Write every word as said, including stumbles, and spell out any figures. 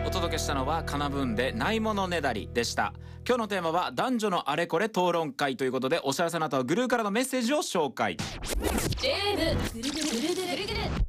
お届けしたのはかなぶんでないものねだりでした。今日のテーマは男女のあれこれ討論会ということで、お知らせの後はグルーからのメッセージを紹介。 ジェーエムぐるぐるぐるぐるぐる